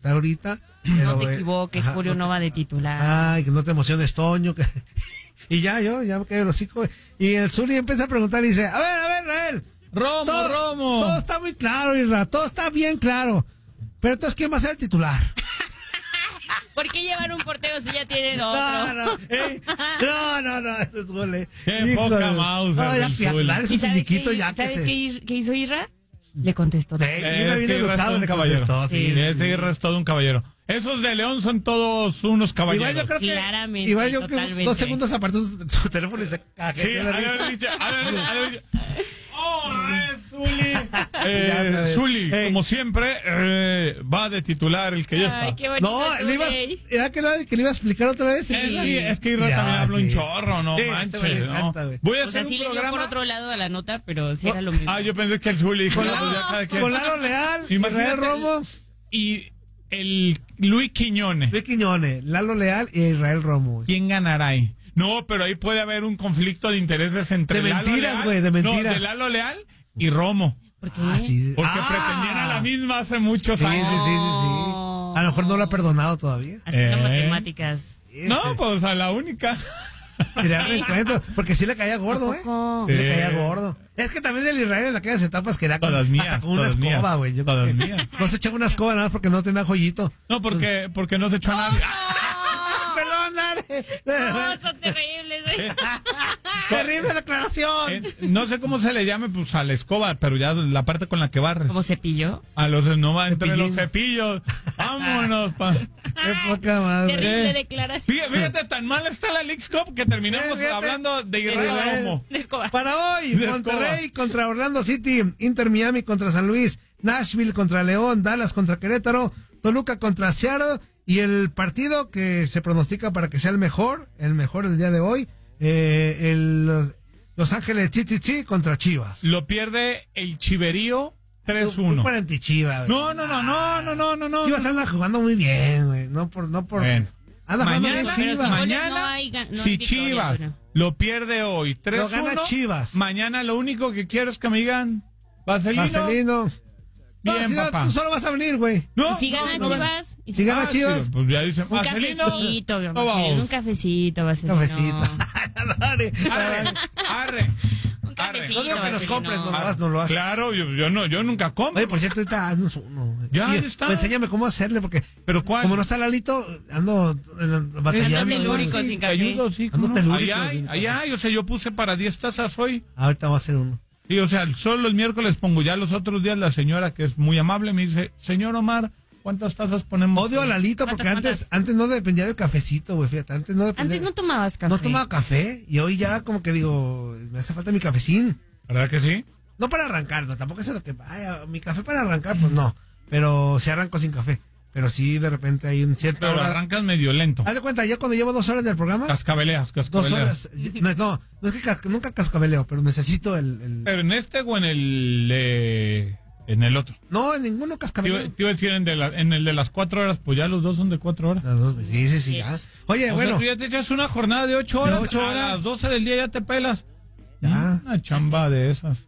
estar ahorita. No te equivoques, Julio no va de titular. Ay, que no te emociones, Toño. Y ya me quedé el hocico. Y el Zuli empieza a preguntar y dice, a ver, Rael. Romo. Todo está muy claro, Isra, todo está bien claro. Pero entonces, ¿quién va a ser el titular? ¿Por qué llevar un portero si ya tienen otro? No, eso es gole. Qué poca mouse. ¿Y sabes qué hizo Isra? Le contestó. Isra viene educado, le contestó. Ese Isra es todo un caballero. Esos de León son todos unos caballeros. Igual yo creo que, claramente, igual yo creo que 2 segundos apartó su teléfono y se cagó. Sí, a ver. Zuli, como siempre, va de titular el que ya está. Ay, qué bonito. No, que le iba a explicar otra vez. Sí, es que Isra también habla un chorro, no manches. Voy a hacer un sí programa. le dio por otro lado a la nota, pero sí era lo mismo. Yo pensé que el Zuli dijo, con Lalo Leal, Israel Romo y el Luis Quiñones, Lalo Leal y Israel Romo. ¿Quién ganará ahí? No, pero ahí puede haber un conflicto de intereses entre de mentiras, güey, de mentiras. No, de Lalo Leal y Romo. ¿Por qué? Porque pretendían a la misma hace muchos años. Sí. A lo mejor no lo ha perdonado todavía. Así son matemáticas. No, pues a la única. Mira, recuento, porque sí le caía gordo, Sí le caía gordo. Es que también el Israel en aquellas etapas que era todas mías, con una escoba, güey. Todas mías. No se echaba una escoba nada más porque no tenía joyito. No, porque no se echó a nadie. Perdón, Dale. No, son terribles, güey. Terrible declaración. No sé cómo se le llame, pues a la escoba, pero ya la parte con la que barres. ¿Como cepillo? A los, no va, entre los cepillos. Vámonos, Qué poca madre. Terrible declaración. Fíjate, tan mal está la Leagues Cup que terminamos hablando de Israel Romo. Para hoy, Monterrey contra Orlando City, Inter Miami contra San Luis, Nashville contra León, Dallas contra Querétaro, Toluca contra Seattle, y el partido que se pronostica para que sea el mejor el día de hoy, Los Ángeles Chichichi contra Chivas. Lo pierde el Chiverío 3-1. Para anti-Chivas. No. Chivas anda jugando muy bien, güey. No por. Bueno. Anda jugando bien Chivas. Mañana, si Chivas lo pierde hoy 3-1, lo gana Chivas. Mañana lo único que quiero es que me digan Vaselino. Bien, papá. Tú solo vas a venir, güey. ¿Y si gana Chivas? Si gana Chivas. Sí, pues ya dicen, un cafecito, Vaselino. Arre. Un cafecito. No digo que nos compres, no lo haces. Claro, yo nunca compro. Oye, por cierto, ahorita haznos uno. Ya está. Pues enséñame cómo hacerle, porque. ¿Pero cuál? Como no está Lalito, ando batallando. Ando telúrico sin café. Ando telúrico. Ahí hay, o sea, yo puse para 10 tazas hoy. Ahorita voy a hacer uno. Sí, o sea, solo los miércoles pongo, ya los otros días la señora, que es muy amable, me dice, señor Omar, ¿cuántas tazas ponemos? Odio a Lalito porque antes no dependía del cafecito, güey, fíjate, antes no tomabas café. No tomaba café y hoy ya como que digo, me hace falta mi cafecín. ¿Verdad que sí? No para arrancar, no, tampoco es lo que, mi café para arrancar, pues no, pero sí arranco sin café. Pero sí, de repente hay un cierto... Pero arrancas medio lento. Haz de cuenta, ya cuando llevo 2 horas del programa... Cascabeleas. 2 horas. No es que nunca cascabeleo, pero necesito el... ¿Pero en este o en el otro? No, en ninguno cascabeleo. Te iba a decir en el de las 4 horas, pues ya los dos son de 4 horas. Sí, ya. Oye, o sea, tú ya te echas una jornada de 8 horas. A las 12 del día ya te pelas. Ya. Una chamba de esas.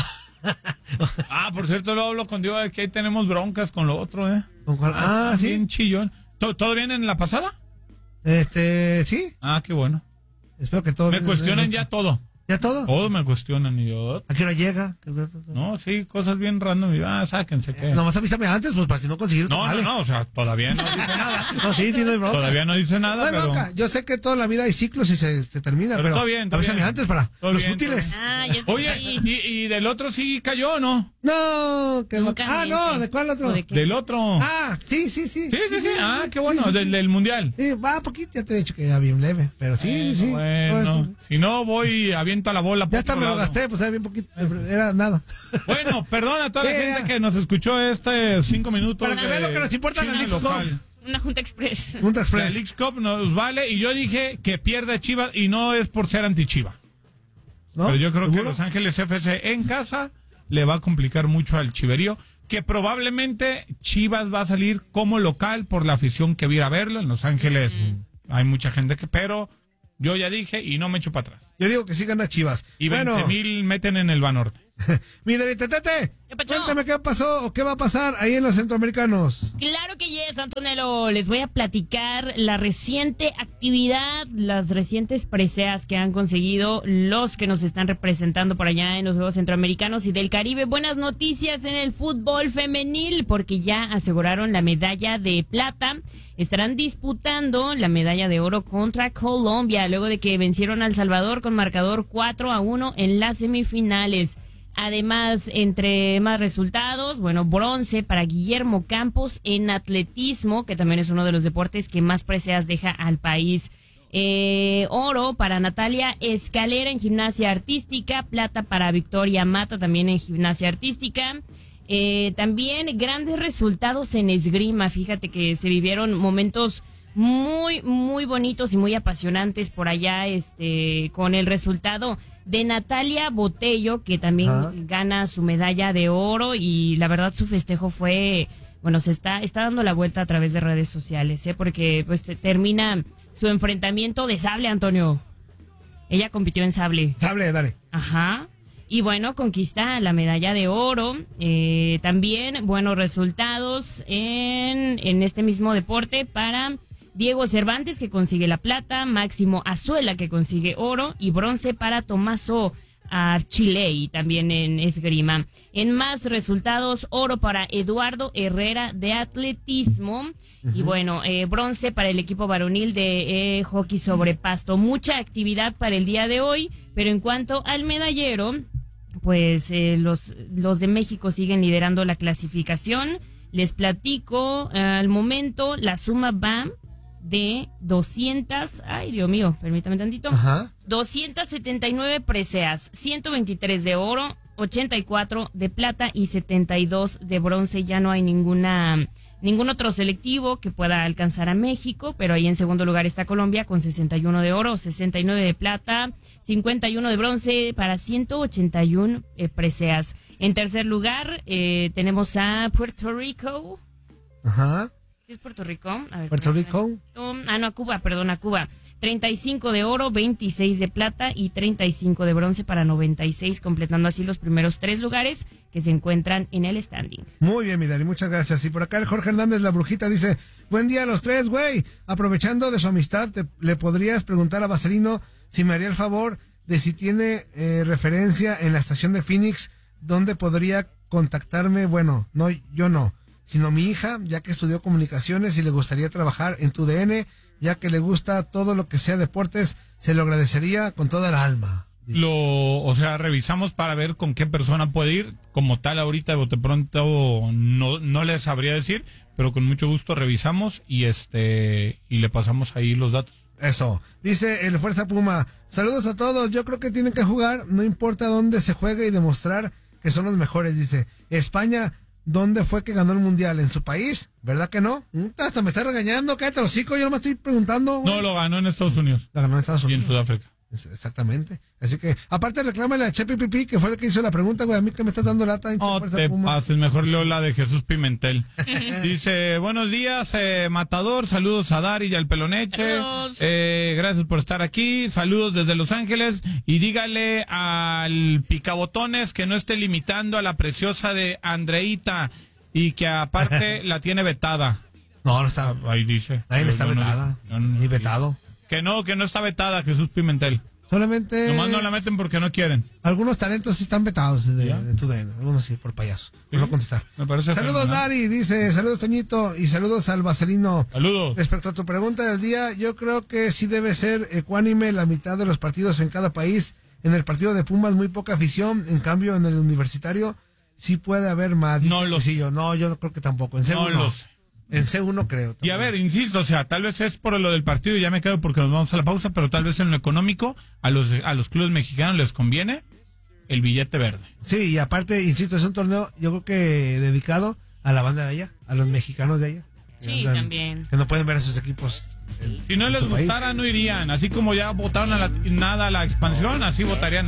Por cierto, lo hablo con Diego de que ahí tenemos broncas con lo otro, ¿Con cuál? Sí. Bien chillón. ¿Todo bien en la pasada? Sí. Qué bueno. Espero que todo. Me cuestionan ya todo. ¿Ya todo? Todo me cuestionan y yo... ¿A qué hora llega? No, sí, cosas bien random. Y sáquense que... Nomás avísame antes, pues para si no conseguir... No, o sea, todavía no dice nada. No, sí, no hay bronca. Todavía no dice nada, no hay bronca. Yo sé que toda la vida hay ciclos y se termina, pero todo bien, avísame bien. Antes para todo los bien, útiles. Oye, ¿y del otro sí cayó o no? No, que no, ¿de cuál otro? Del otro. Sí. Sí. Qué bueno, del mundial. Sí, va poquito, ya te he dicho que era bien leve, pero sí. Bueno, si no voy, aviento a la bola. Ya hasta me lo gasté, pues era bien poquito, era nada. Bueno, perdona a toda la gente que nos escuchó 5 minutos. Para que vean lo que nos importa en la Leagues Cup. Una Junta Express. La Leagues Cup nos vale, y yo dije que pierde Chivas, y no es por ser anti-Chiva. ¿No? Pero yo creo que Los Ángeles FC en casa le va a complicar mucho al Chiverío, que probablemente Chivas va a salir como local por la afición que viera a verlo. En Los Ángeles hay mucha gente pero yo ya dije y no me echo para atrás. Yo digo que sí gana Chivas. Y 20,000 meten en el Banorte. Mira, Tete, cuéntame qué pasó o qué va a pasar ahí en los centroamericanos. Claro que yes, Antonello. Les voy a platicar la reciente actividad, las recientes preseas que han conseguido los que nos están representando por allá en los Juegos Centroamericanos y del Caribe. Buenas noticias en el fútbol femenil porque ya aseguraron la medalla de plata. Estarán disputando la medalla de oro contra Colombia luego de que vencieron a El Salvador con marcador 4-1 en las semifinales. Además, entre más resultados, bronce para Guillermo Campos en atletismo, que también es uno de los deportes que más preseas deja al país. Oro para Natalia Escalera en gimnasia artística, plata para Victoria Mata también en gimnasia artística. También grandes resultados en esgrima, fíjate que se vivieron momentos muy, muy bonitos y muy apasionantes por allá, con el resultado de Natalia Botello, que también gana su medalla de oro y la verdad su festejo fue, se está dando la vuelta a través de redes sociales, porque pues termina su enfrentamiento de sable, Antonio. Ella compitió en sable. Sable, dale. Ajá. Y conquista la medalla de oro. También buenos resultados en este mismo deporte para Diego Cervantes, que consigue la plata, Máximo Azuela, que consigue oro, y bronce para Tommaso Archilei, también en esgrima. En más resultados, oro para Eduardo Herrera de atletismo, y bronce para el equipo varonil de hockey sobre pasto. Mucha actividad para el día de hoy, pero en cuanto al medallero, pues los de México siguen liderando la clasificación. Les platico, al momento la suma va de 279 preseas, 123 de oro, 84 de plata y 72 de bronce. Ya no hay ningún otro selectivo que pueda alcanzar a México, pero ahí en segundo lugar está Colombia con 61 de oro, 69 de plata, 51 de bronce para 181 preseas. En tercer lugar tenemos a Puerto Rico. Ajá. ¿Sí es Puerto Rico? A ver, Puerto Rico. A Cuba. 35 de oro, 26 de plata y 35 de bronce para 96, completando así los primeros 3 lugares que se encuentran en el standing. Muy bien, mi Dani, muchas gracias. Y por acá el Jorge Hernández, la brujita, dice: buen día a los tres, güey. Aprovechando de su amistad, le podrías preguntar a Vaselino si me haría el favor de si tiene referencia en la estación de Phoenix, ¿dónde podría contactarme? Bueno, no, yo no, sino mi hija, ya que estudió comunicaciones y le gustaría trabajar en tu DN, ya que le gusta todo lo que sea deportes, se lo agradecería con toda el alma. Revisamos para ver con qué persona puede ir. Como tal, ahorita de bote pronto no les sabría decir, pero con mucho gusto revisamos y le pasamos ahí los datos. Eso. Dice el Fuerza Puma: saludos a todos, yo creo que tienen que jugar, no importa dónde se juegue, y demostrar que son los mejores. Dice: España, ¿dónde fue que ganó el mundial? ¿En su país? ¿Verdad que no? Hasta me está regañando, cállate los hocico, yo no me estoy preguntando. No, lo ganó en Estados Unidos. Lo ganó en Estados Unidos. Y en Sudáfrica. Exactamente. Así que, aparte, reclámale a Chepi Pipi, que fue el que hizo la pregunta, güey, a mí que me estás dando lata. No te pases, mejor leo la de Jesús Pimentel. Dice: buenos días, Matador, saludos a Dari y al Peloneche. Gracias por estar aquí, saludos desde Los Ángeles, y dígale al Picabotones que no esté limitando a la preciosa de Andreita, y que aparte la tiene vetada. No está. Ahí dice. Ahí no está vetada, ni vetado. Que no está vetada, Jesús Pimentel. Solamente... Nomás no la meten porque no quieren. Algunos talentos sí están vetados de tu DN, algunos sí, por payasos. Por no contestar. Me parece saludos, fenomenal. Dari, dice: saludos, Toñito, y saludos al Vaselino. Saludos. Respecto a tu pregunta del día, yo creo que sí debe ser ecuánime la mitad de los partidos en cada país. En el partido de Pumas muy poca afición, en cambio en el universitario sí puede haber más. No lo sé. Yo no creo que tampoco. En C1 no lo sé. En C1 creo. También. Y a ver, insisto, tal vez es por lo del partido, y ya me quedo porque nos vamos a la pausa, pero tal vez en lo económico a los clubes mexicanos les conviene el billete verde. Sí, y aparte, insisto, es un torneo yo creo que dedicado a la banda de allá, a los mexicanos de allá. Sí, también. Que no pueden ver a sus equipos. Si no les gustara, no irían. Así como ya votaron a la expansión, así votarían